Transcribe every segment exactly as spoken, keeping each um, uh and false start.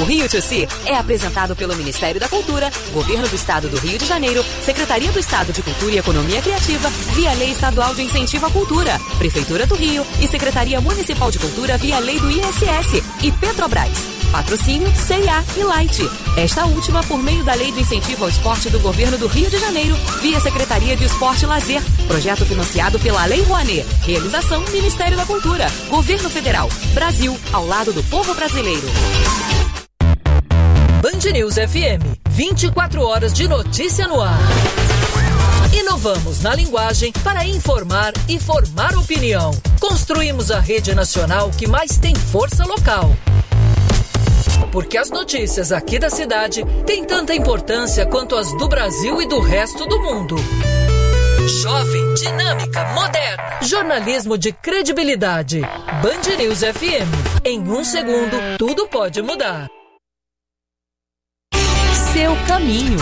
Rio to See é apresentado pelo Ministério da Cultura, Governo do Estado do Rio de Janeiro, Secretaria do Estado de Cultura e Economia Criativa, via Lei Estadual de Incentivo à Cultura, Prefeitura do Rio e Secretaria Municipal de Cultura via Lei do I S S e Petrobras. Patrocínio C e A e Light. Esta última por meio da Lei de Incentivo ao Esporte do Governo do Rio de Janeiro, via Secretaria de Esporte e Lazer. Projeto financiado pela Lei Rouanet. Realização Ministério da Cultura. Governo Federal. Brasil, ao lado do povo brasileiro. Band News F M. vinte e quatro horas de notícia no ar. Inovamos na linguagem para informar e formar opinião. Construímos a rede nacional que mais tem força local. Porque as notícias aqui da cidade têm tanta importância quanto as do Brasil e do resto do mundo. Jovem, dinâmica, moderna. Jornalismo de credibilidade. Band News F M. Em um segundo, tudo pode mudar. Seu caminho.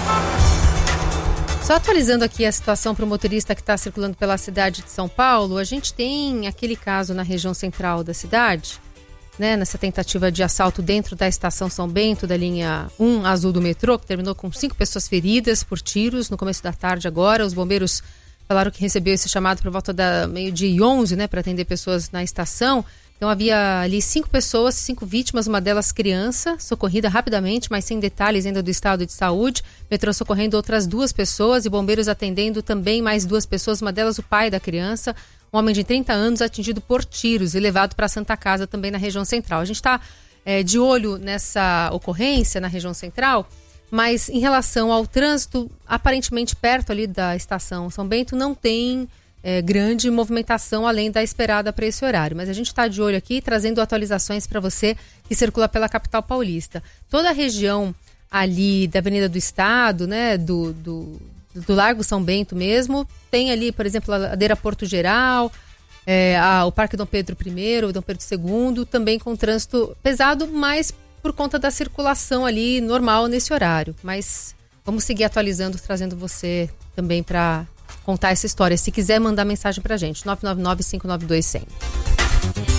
Só atualizando aqui a situação para o motorista que está circulando pela cidade de São Paulo, a gente tem aquele caso na região central da cidade, né, nessa tentativa de assalto dentro da estação São Bento, da linha um azul do metrô, que terminou com cinco pessoas feridas por tiros no começo da tarde agora. Os bombeiros falaram que recebeu esse chamado por volta da meio-dia e onze, né, para atender pessoas na estação. Então havia ali cinco pessoas, cinco vítimas, uma delas criança, socorrida rapidamente, mas sem detalhes ainda do estado de saúde. Metrô socorrendo outras duas pessoas e bombeiros atendendo também mais duas pessoas, uma delas o pai da criança. Um homem de trinta anos atingido por tiros e levado para a Santa Casa, também na região central. A gente está é, de olho nessa ocorrência na região central, mas em relação ao trânsito, aparentemente perto ali da estação São Bento, não tem é, grande movimentação além da esperada para esse horário. Mas a gente está de olho aqui, trazendo atualizações para você que circula pela capital paulista. Toda a região ali da Avenida do Estado, né, do... do do Largo São Bento mesmo, tem ali, por exemplo, a ladeira Porto Geral, é, a, o Parque Dom Pedro I, o Dom Pedro segundo, também com trânsito pesado, mas por conta da circulação ali normal nesse horário. Mas vamos seguir atualizando, trazendo você também para contar essa história. Se quiser mandar mensagem pra gente, nove nove nove, cinco nove dois, zero zero.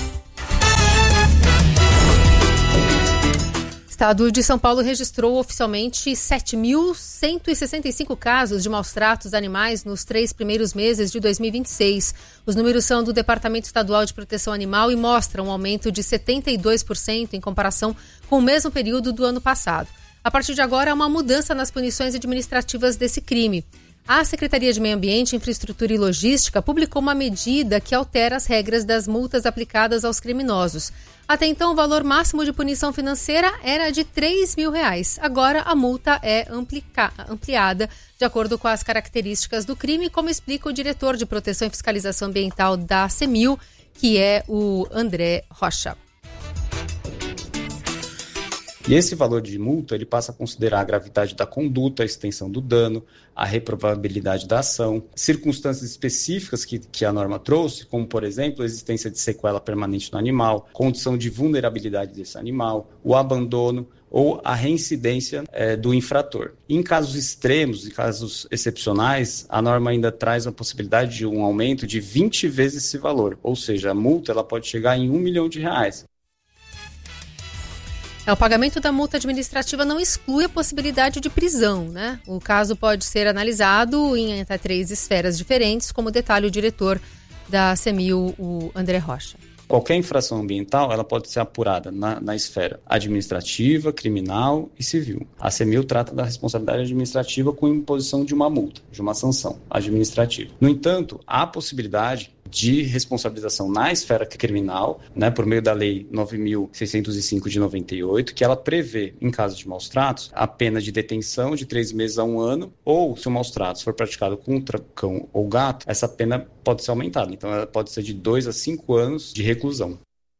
O Estado de São Paulo registrou oficialmente sete mil cento e sessenta e cinco casos de maus-tratos animais nos três primeiros meses de dois mil e vinte e seis. Os números são do Departamento Estadual de Proteção Animal e mostram um aumento de setenta e dois por cento em comparação com o mesmo período do ano passado. A partir de agora, há uma mudança nas punições administrativas desse crime. A Secretaria de Meio Ambiente, Infraestrutura e Logística publicou uma medida que altera as regras das multas aplicadas aos criminosos. Até então, o valor máximo de punição financeira era de três mil reais. Agora, a multa é amplica- ampliada de acordo com as características do crime, como explica o diretor de Proteção e Fiscalização Ambiental da CEMIL, que é o André Rocha. E esse valor de multa, ele passa a considerar a gravidade da conduta, a extensão do dano, a reprovabilidade da ação, circunstâncias específicas que, que a norma trouxe, como, por exemplo, a existência de sequela permanente no animal, condição de vulnerabilidade desse animal, o abandono ou a reincidência é, do infrator. Em casos extremos e casos excepcionais, a norma ainda traz a possibilidade de um aumento de vinte vezes esse valor, ou seja, a multa ela pode chegar em um milhão de reais. É, o pagamento da multa administrativa não exclui a possibilidade de prisão, né? O caso pode ser analisado em até três esferas diferentes, como detalha o diretor da CEMIL, o André Rocha. Qualquer infração ambiental ela pode ser apurada na, na esfera administrativa, criminal e civil. A CEMIL trata da responsabilidade administrativa com imposição de uma multa, de uma sanção administrativa. No entanto, há possibilidade de responsabilização na esfera criminal, né, por meio da Lei nove mil seiscentos e cinco de noventa e oito, que ela prevê, em caso de maus-tratos, a pena de detenção de três meses a um ano, ou, se o maus-tratos for praticado contra cão ou gato, essa pena pode ser aumentada. Então, ela pode ser de dois a cinco anos de reclusão.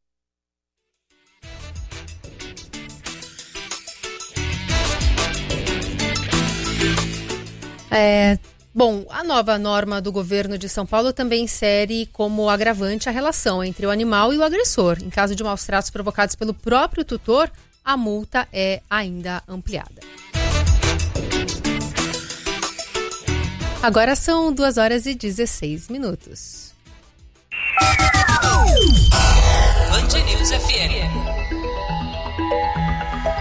É... Bom, a nova norma do governo de São Paulo também insere como agravante a relação entre o animal e o agressor. Em caso de maus-tratos provocados pelo próprio tutor, a multa é ainda ampliada. Agora são duas horas e dezesseis minutos. Band News F M.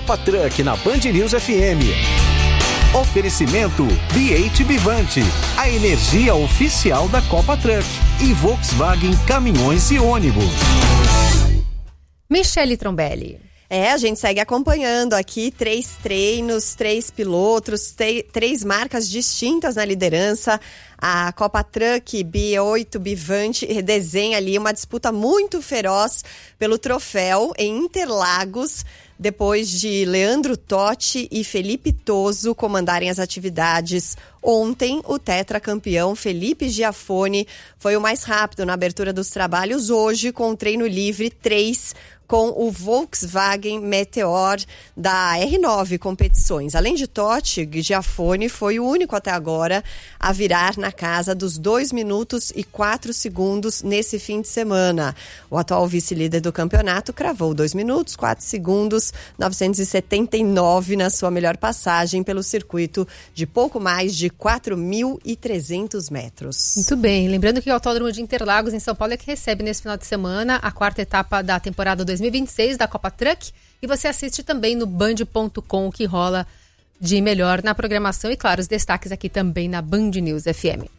Copa Truck na Band News F M. Oferecimento B oito Bivante, a energia oficial da Copa Truck, e Volkswagen Caminhões e Ônibus. Michele Trombelli. É, a gente segue acompanhando aqui três treinos, três pilotos, te, três marcas distintas na liderança. A Copa Truck B oito Bivante desenha ali uma disputa muito feroz pelo troféu em Interlagos, depois de Leandro Totti e Felipe Toso comandarem as atividades. Ontem, o tetracampeão Felipe Giafone foi o mais rápido na abertura dos trabalhos. Hoje, com o treino livre três, com o Volkswagen Meteor da R nove Competições. Além de Totti, Giafone foi o único até agora a virar na casa dos dois minutos e quatro segundos nesse fim de semana. O atual vice-líder do campeonato cravou dois minutos, quatro segundos, novecentos e setenta e nove na sua melhor passagem pelo circuito de pouco mais de quatro mil e trezentos metros. Muito bem, lembrando que o Autódromo de Interlagos em São Paulo é que recebe nesse final de semana a quarta etapa da temporada dois mil e vinte e seis da Copa Truck, e você assiste também no band ponto com o que rola de melhor na programação e, claro, os destaques aqui também na Band News F M.